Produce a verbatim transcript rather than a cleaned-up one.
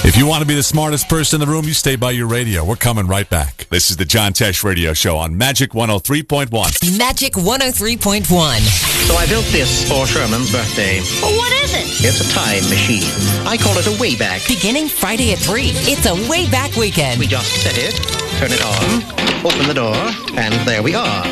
If you want to be the smartest person in the room, you stay by your radio. We're coming right back. This is the John Tesh Radio Show on Magic one oh three point one. Magic one oh three point one. So I built this for Sherman's birthday. Well, what is it? It's a time machine. I call it a Wayback. Beginning Friday at three, it's a Wayback Weekend. We just set it, turn it on, open the door, and there we are.